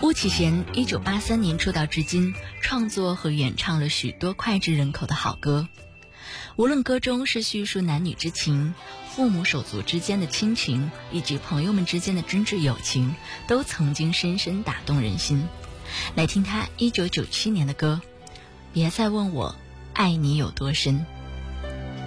巫启贤1983年出道至今，创作和演唱了许多脍炙人口的好歌。无论歌中是叙述男女之情、父母手足之间的亲情，以及朋友们之间的真挚友情，都曾经深深打动人心。来听他1997年的歌《别再问我爱你有多深》。